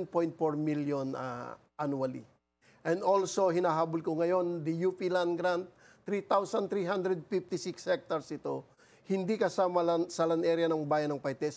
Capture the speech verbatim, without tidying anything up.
seven point four million uh, annually. And also, hinahabol ko ngayon, the U P Land Grant, three thousand three hundred fifty-six hectares ito, hindi kasama lan, sa land area ng bayan ng Paites,